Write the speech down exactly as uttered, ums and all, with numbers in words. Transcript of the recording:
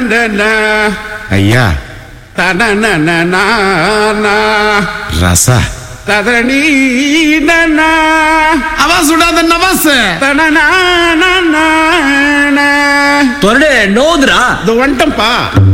ஐயா ரசா ததரணி அவன் சுடாத நவாஸ் தொரடு நோதுரா வந்துட்டம்பா.